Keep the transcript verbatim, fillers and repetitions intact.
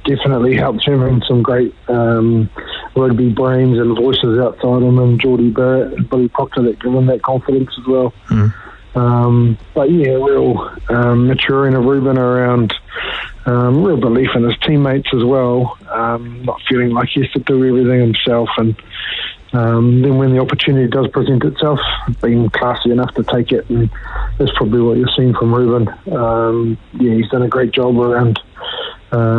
definitely helped him, and some great um, rugby brains and voices outside him, and Geordie Barrett and Billy Proctor that give him that confidence as well. Mm. Um, but yeah, real um, maturing of Ruben around um, real belief in his teammates as well, um, not feeling like he has to do everything himself, and um, then when the opportunity does present itself, being classy enough to take it, and that's probably what you're seeing from Ruben. Um, yeah, he's done a great job around uh,